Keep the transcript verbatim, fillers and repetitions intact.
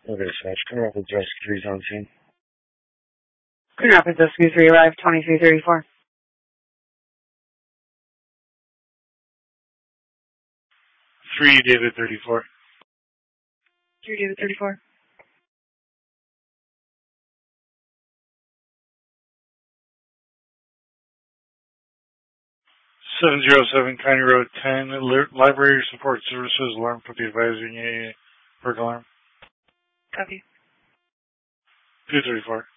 Okay, Dispatch. Come up with Rescue three's on scene. Grand Rapids Rescue three arrived, twenty-three thirty-four. three David thirty-four. three David thirty-four. seven oh seven County Road ten, Library Support Services, alarm for the advisory, burglar alarm. Copy. two thirty-four.